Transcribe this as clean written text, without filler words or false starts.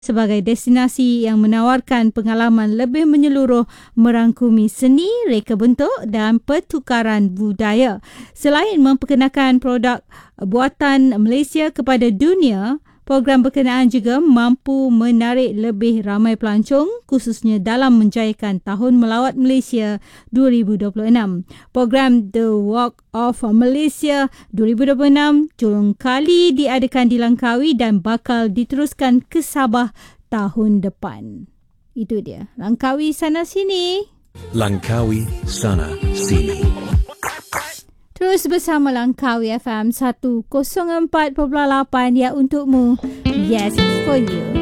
sebagai destinasi yang menawarkan pengalaman lebih menyeluruh merangkumi seni, reka bentuk dan pertukaran budaya. Selain memperkenalkan produk buatan Malaysia kepada dunia, program berkenaan juga mampu menarik lebih ramai pelancong khususnya dalam menjayakan Tahun Melawat Malaysia 2026. Program The Walk of Malaysia 2026 julung kali diadakan di Langkawi dan bakal diteruskan ke Sabah tahun depan. Itu dia, Langkawi sana sini. Langkawi sana sini. Terus bersama Langkawi FM 104.8 ya untukmu. Yes, for you.